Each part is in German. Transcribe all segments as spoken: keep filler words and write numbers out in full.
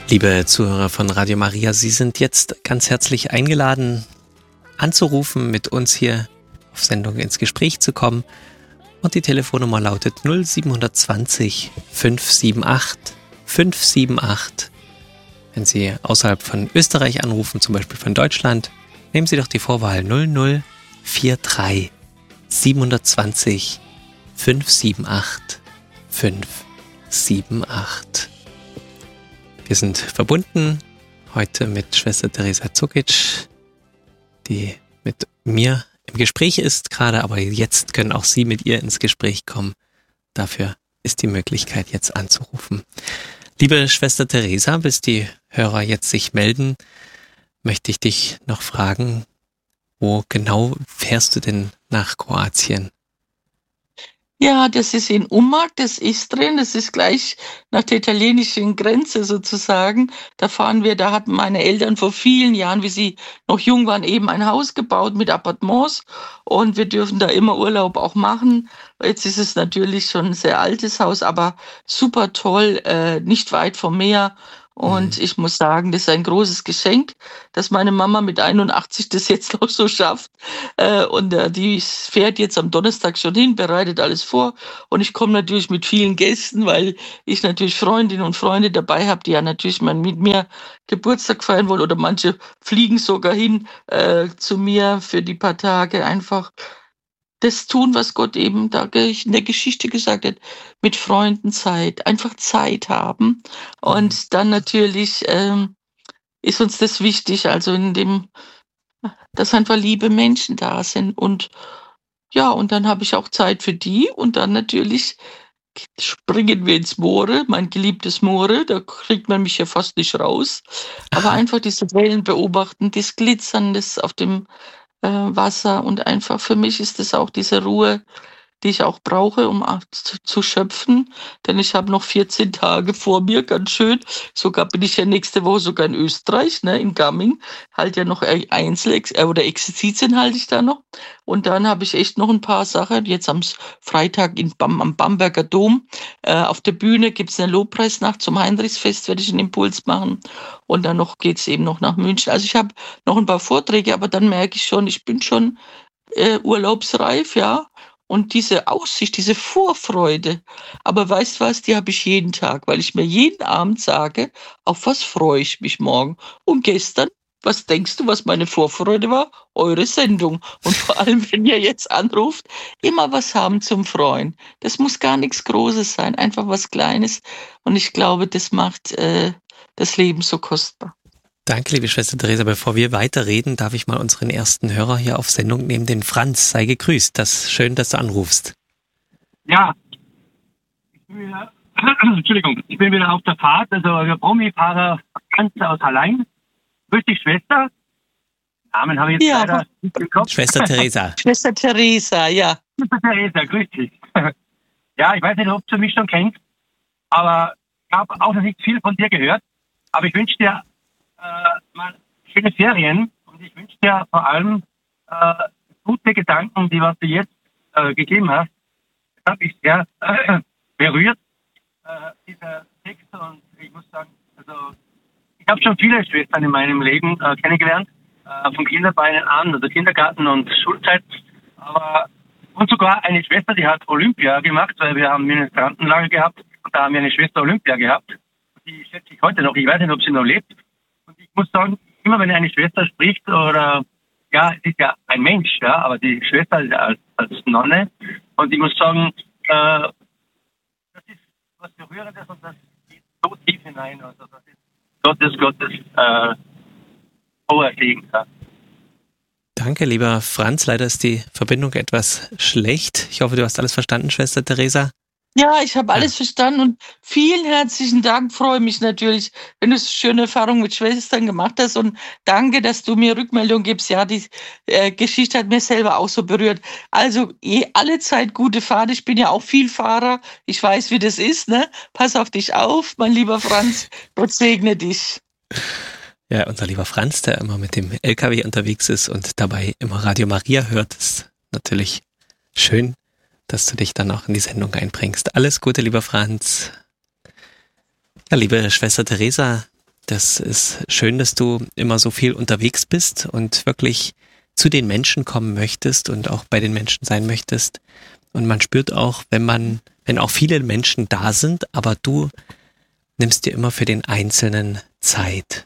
Liebe Zuhörer von Radio Maria, Sie sind jetzt ganz herzlich eingeladen, anzurufen, mit uns hier auf Sendung ins Gespräch zu kommen. Und die Telefonnummer lautet null sieben zwei null fünf sieben acht fünf sieben acht. Wenn Sie außerhalb von Österreich anrufen, zum Beispiel von Deutschland, nehmen Sie doch die Vorwahl null null vier drei sieben zwei null fünf sieben acht fünf sieben acht. Wir sind verbunden heute mit Schwester Teresa Zukic, die mit mir im Gespräch ist gerade, aber jetzt können auch Sie mit ihr ins Gespräch kommen. Dafür ist die Möglichkeit, jetzt anzurufen. Liebe Schwester Teresa, bis die Hörer jetzt sich melden, möchte ich dich noch fragen, wo genau fährst du denn nach Kroatien? Ja, das ist in Umag, das ist drin, das ist gleich nach der italienischen Grenze sozusagen. Da fahren wir, da hatten meine Eltern vor vielen Jahren, wie sie noch jung waren, eben ein Haus gebaut mit Appartements und wir dürfen da immer Urlaub auch machen. Jetzt ist es natürlich schon ein sehr altes Haus, aber super toll, äh, nicht weit vom Meer. Und ich muss sagen, das ist ein großes Geschenk, dass meine Mama mit einundachtzig das jetzt noch so schafft. Äh, und äh, die fährt jetzt am Donnerstag schon hin, bereitet alles vor. Und ich komme natürlich mit vielen Gästen, weil ich natürlich Freundinnen und Freunde dabei habe, die ja natürlich mal mit mir Geburtstag feiern wollen. Oder manche fliegen sogar hin äh, zu mir für die paar Tage einfach. Das tun, was Gott eben da in der Geschichte gesagt hat, mit Freunden Zeit, einfach Zeit haben. Und dann natürlich ähm, ist uns das wichtig, also in dem, dass einfach liebe Menschen da sind. Und ja, und dann habe ich auch Zeit für die und dann natürlich springen wir ins Moore, mein geliebtes Moore, da kriegt man mich ja fast nicht raus. Aber einfach diese Wellen beobachten, das Glitzern, das auf dem äh, Wasser und einfach für mich ist es auch diese Ruhe, die ich auch brauche, um auch zu, zu schöpfen, denn ich habe noch vierzehn Tage vor mir, ganz schön. Sogar bin ich ja nächste Woche sogar in Österreich, ne, in Gamming, halt ja noch Einzel- oder Exerzitien halte ich da noch. Und dann habe ich echt noch ein paar Sachen. Jetzt am Freitag in Bam, am Bamberger Dom äh, auf der Bühne gibt es eine Lobpreisnacht zum Heinrichsfest, werde ich einen Impuls machen. Und dann noch geht es eben noch nach München. Also ich habe noch ein paar Vorträge, aber dann merke ich schon, ich bin schon äh, urlaubsreif, ja. Und diese Aussicht, diese Vorfreude, aber weißt was, die habe ich jeden Tag, weil ich mir jeden Abend sage, auf was freue ich mich morgen. Und gestern, was denkst du, was meine Vorfreude war? Eure Sendung. Und vor allem, wenn ihr jetzt anruft, immer was haben zum Freuen. Das muss gar nichts Großes sein, einfach was Kleines. Und ich glaube, das macht äh, das Leben so kostbar. Danke, liebe Schwester Teresa. Bevor wir weiterreden, darf ich mal unseren ersten Hörer hier auf Sendung nehmen, den Franz. Sei gegrüßt. Das ist schön, dass du anrufst. Ja, ich bin wieder, Entschuldigung, ich bin wieder auf der Fahrt. Also wir Promi-Fahrer Franz aus Hallein. Grüß dich, Schwester. Namen habe ich jetzt Ja. leider nicht im Kopf. Schwester Teresa. Schwester Teresa, ja. Schwester Teresa, grüß dich. Ja, ich weiß nicht, ob du mich schon kennst, aber ich habe auch noch nicht viel von dir gehört. Aber ich wünsche dir Äh, mal schöne Ferien und ich wünsche dir vor allem äh, gute Gedanken, die was du jetzt äh, gegeben hast. Das hat mich sehr äh, berührt, äh, dieser Text, und ich muss sagen, also ich habe schon viele Schwestern in meinem Leben äh, kennengelernt, äh, von Kinderbeinen an, also Kindergarten und Schulzeit, aber und sogar eine Schwester, die hat Olympia gemacht, weil wir haben Ministrantenlager gehabt und da haben wir eine Schwester Olympia gehabt, die schätze ich heute noch, ich weiß nicht, ob sie noch lebt. Und ich muss sagen, immer wenn eine Schwester spricht oder, ja, es ist ja ein Mensch, ja, aber die Schwester ist ja als, als Nonne. Und ich muss sagen, äh, das ist was Berührendes und das geht so tief hinein. Also das ist Gottes, Gottes äh, hoher Segen. Ja. Danke, lieber Franz. Leider ist die Verbindung etwas schlecht. Ich hoffe, du hast alles verstanden, Schwester Teresa. Ja, ich habe alles verstanden und vielen herzlichen Dank. Freue mich natürlich, wenn du so schöne Erfahrungen mit Schwestern gemacht hast, und danke, dass du mir Rückmeldung gibst. Ja, die äh, Geschichte hat mir selber auch so berührt. Also je, alle Zeit gute Fahrt. Ich bin ja auch Vielfahrer. Ich weiß, wie das ist, ne? Pass auf dich auf, mein lieber Franz. Gott segne dich. Ja, unser lieber Franz, der immer mit dem L K W unterwegs ist und dabei immer Radio Maria hört, ist natürlich schön, dass du dich dann auch in die Sendung einbringst. Alles Gute, lieber Franz. Ja, liebe Schwester Teresa, Das ist schön, dass du immer so viel unterwegs bist und wirklich zu den Menschen kommen möchtest und auch bei den Menschen sein möchtest. Und man spürt auch, wenn man, wenn auch viele Menschen da sind, aber du nimmst dir immer für den Einzelnen Zeit.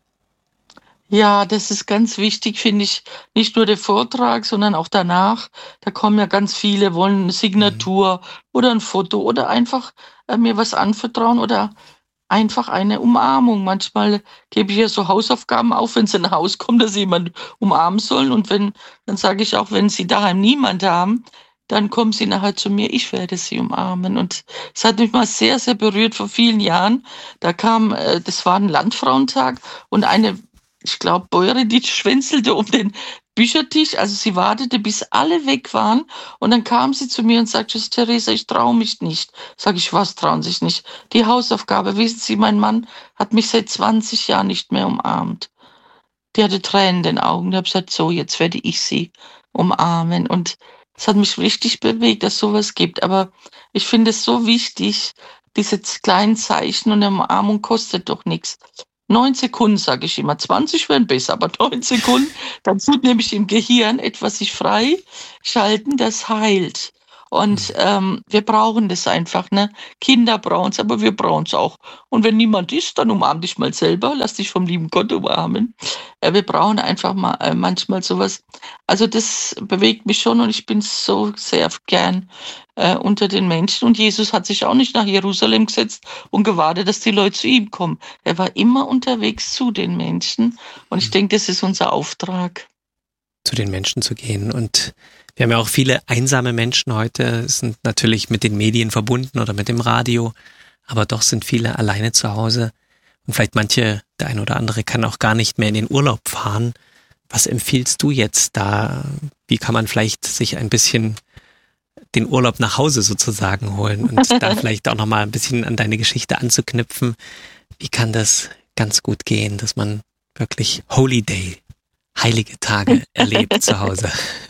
Ja, das ist ganz wichtig, finde ich. Nicht nur der Vortrag, sondern auch danach. Da kommen ja ganz viele, wollen eine Signatur oder ein Foto oder einfach äh, mir was anvertrauen oder einfach eine Umarmung. Manchmal gebe ich ja so Hausaufgaben auf, wenn sie nach Hause kommen, dass sie jemanden umarmen sollen. Und wenn, dann sage ich auch, wenn sie daheim niemand haben, dann kommen sie nachher zu mir, ich werde sie umarmen. Und es hat mich mal sehr, sehr berührt vor vielen Jahren. Da kam, äh, das war ein Landfrauentag und eine, ich glaube, Bäuerin, die schwänzelte um den Büchertisch. Also sie wartete, bis alle weg waren. Und dann kam sie zu mir und sagte, Theresa, ich traue mich nicht. Sag ich, was trauen sich nicht? Die Hausaufgabe, wissen Sie, mein Mann hat mich seit zwanzig Jahren nicht mehr umarmt. Die hatte Tränen in den Augen. Ich habe gesagt, so, jetzt werde ich sie umarmen. Und es hat mich richtig bewegt, dass sowas gibt. Aber ich finde es so wichtig, diese kleinen Zeichen und eine Umarmung kostet doch nichts. Neun Sekunden, sage ich immer. zwanzig wären besser, aber neun Sekunden, dann tut nämlich im Gehirn etwas sich freischalten, das heilt. Und ähm, wir brauchen das einfach, ne? Kinder brauchen es, aber wir brauchen es auch. Und wenn niemand ist, dann umarm dich mal selber, lass dich vom lieben Gott umarmen. Äh, wir brauchen einfach mal äh, manchmal sowas. Also das bewegt mich schon und ich bin so sehr gern äh, unter den Menschen. Und Jesus hat sich auch nicht nach Jerusalem gesetzt und gewartet, dass die Leute zu ihm kommen. Er war immer unterwegs zu den Menschen. Und ich denke, das ist unser Auftrag. Zu den Menschen zu gehen. Und wir haben ja auch viele einsame Menschen heute, sind natürlich mit den Medien verbunden oder mit dem Radio, aber doch sind viele alleine zu Hause. Und vielleicht manche, der eine oder andere kann auch gar nicht mehr in den Urlaub fahren. Was empfiehlst du jetzt da? Wie kann man vielleicht sich ein bisschen den Urlaub nach Hause sozusagen holen und da vielleicht auch nochmal ein bisschen an deine Geschichte anzuknüpfen? Wie kann das ganz gut gehen, dass man wirklich Holy Day, heilige Tage erlebt zu Hause?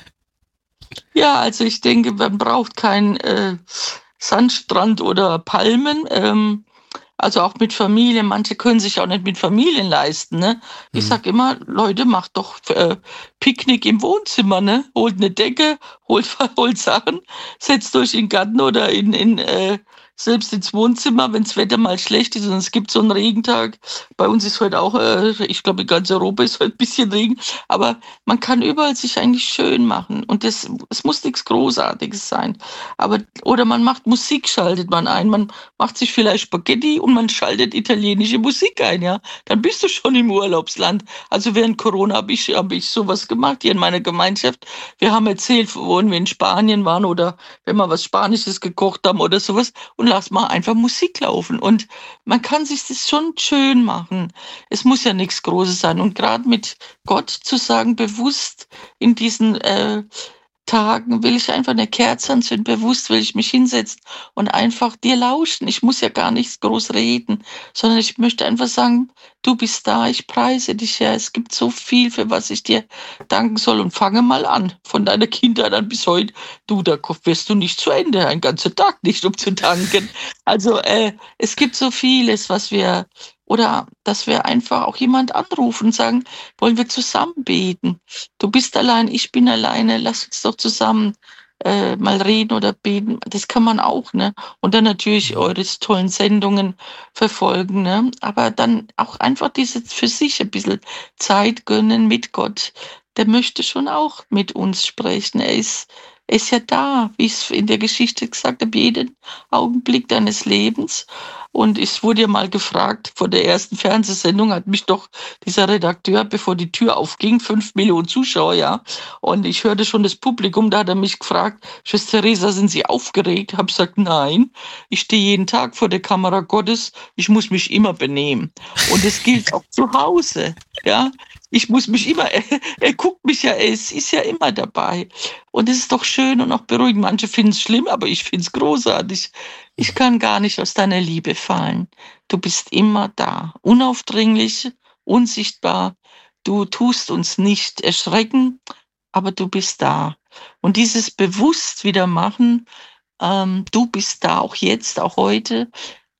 Ja, also ich denke, man braucht keinen äh, Sandstrand oder Palmen. Ähm, also auch mit Familie. Manche können sich auch nicht mit Familien leisten. Ne? Ich Mhm. sag immer, Leute, macht doch äh, Picknick im Wohnzimmer. Ne? Holt eine Decke, holt, holt Sachen, setzt euch in den Garten oder in, in äh, selbst ins Wohnzimmer, wenn das Wetter mal schlecht ist und es gibt so einen Regentag. Bei uns ist heute auch, äh, ich glaube in ganz Europa ist heute ein bisschen Regen, aber man kann überall sich eigentlich schön machen und das, es muss nichts Großartiges sein. Aber, oder man macht Musik, schaltet man ein, man macht sich vielleicht Spaghetti und man schaltet italienische Musik ein, ja. Dann bist du schon im Urlaubsland. Also während Corona habe ich, hab ich sowas gemacht hier in meiner Gemeinschaft. Wir haben erzählt, wo wir in Spanien waren oder wenn wir was Spanisches gekocht haben oder sowas. Und lass mal einfach Musik laufen. Und man kann sich das schon schön machen. Es muss ja nichts Großes sein. Und gerade mit Gott zu sagen, bewusst in diesen äh, Tagen will ich einfach eine Kerze anzünden, bewusst will ich mich hinsetzen und einfach dir lauschen. Ich muss ja gar nichts groß reden, sondern ich möchte einfach sagen, du bist da, ich preise dich, Herr. Es gibt so viel, für was ich dir danken soll. Und fange mal an, von deiner Kindheit an bis heute. Du, da wirst du nicht zu Ende, ein ganzer Tag nicht, um zu danken. Also äh, es gibt so vieles, was wir, oder dass wir einfach auch jemand anrufen und sagen, wollen wir zusammen beten? Du bist allein, ich bin alleine, lass uns doch zusammen äh, mal reden oder beten. Das kann man auch, ne? Und dann natürlich eure tollen Sendungen verfolgen, ne? Aber dann auch einfach diese für sich ein bisschen Zeit gönnen mit Gott. Der möchte schon auch mit uns sprechen. Er ist, er ist ja da, wie ich es in der Geschichte gesagt habe, jeden Augenblick deines Lebens. Und es wurde ja mal gefragt, vor der ersten Fernsehsendung hat mich doch dieser Redakteur, bevor die Tür aufging, fünf Millionen Zuschauer, ja. Und ich hörte schon das Publikum, da hat er mich gefragt, Schwester Theresa, sind Sie aufgeregt? Hab gesagt, nein, ich stehe jeden Tag vor der Kamera Gottes, ich muss mich immer benehmen. Und es gilt auch zu Hause, ja. Ich muss mich immer, er, er guckt mich ja, er ist, ist ja immer dabei. Und es ist doch schön und auch beruhigend. Manche finden es schlimm, aber ich finde es großartig. Ich kann gar nicht aus deiner Liebe fallen. Du bist immer da, unaufdringlich, unsichtbar. Du tust uns nicht erschrecken, aber du bist da. Und dieses bewusst wieder machen, ähm, du bist da, auch jetzt, auch heute,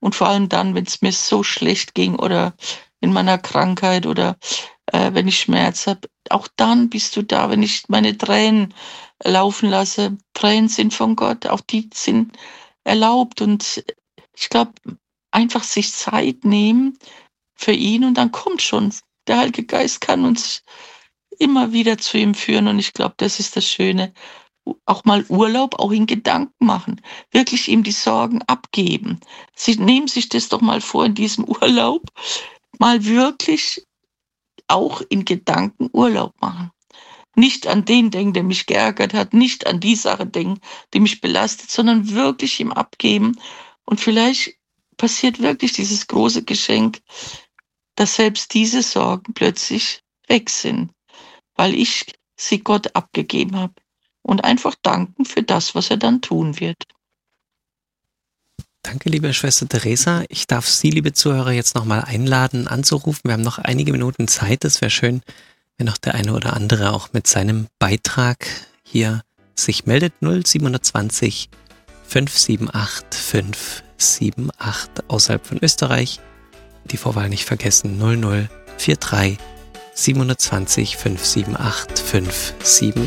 Und vor allem dann, wenn es mir so schlecht ging oder in meiner Krankheit oder äh, wenn ich Schmerz habe, auch dann bist du da, wenn ich meine Tränen laufen lasse. Tränen sind von Gott, auch die sind erlaubt. Und ich glaube, einfach sich Zeit nehmen für ihn und dann kommt schon. Der Heilige Geist kann uns immer wieder zu ihm führen und ich glaube, das ist das Schöne. Auch mal Urlaub, auch in Gedanken machen. Wirklich ihm die Sorgen abgeben. Sie nehmen sich das doch mal vor in diesem Urlaub. Mal wirklich auch in Gedanken Urlaub machen. Nicht an den denken, der mich geärgert hat, nicht an die Sache denken, die mich belastet, sondern wirklich ihm abgeben. Und vielleicht passiert wirklich dieses große Geschenk, dass selbst diese Sorgen plötzlich weg sind, weil ich sie Gott abgegeben habe. Und einfach danken für das, was er dann tun wird. Danke, liebe Schwester Theresa. Ich darf Sie, liebe Zuhörer, jetzt nochmal einladen, anzurufen. Wir haben noch einige Minuten Zeit. Es wäre schön, wenn noch der eine oder andere auch mit seinem Beitrag hier sich meldet. null sieben zwei null fünf sieben acht fünf sieben acht außerhalb von Österreich. Die Vorwahl nicht vergessen, null null vier drei sieben zwei null fünf sieben acht fünf sieben